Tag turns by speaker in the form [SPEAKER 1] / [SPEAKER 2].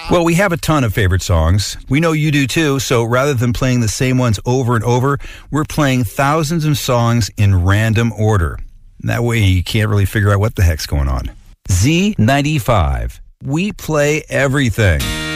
[SPEAKER 1] Well, we have a ton of favorite songs. We know you do too, so rather than playing the same ones over and over, we're playing thousands of songs in random order. That way you can't really figure out what the heck's going on. Z95. We play everything.